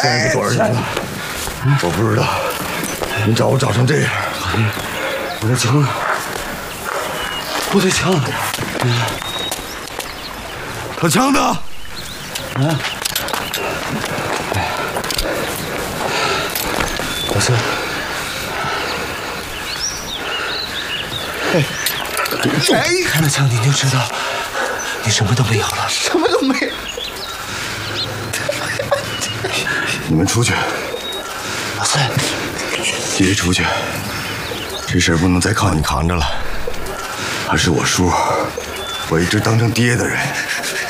现在不多少年了，我不知道你找我找成这样。 我的枪，我的枪， 他枪呢？ 老孙，看了枪你就知道，你什么都没有了， 什么都没有。你们出去。 老孙， 别出去，这事儿不能再靠你扛着了。他是我叔，我一直当成爹的人。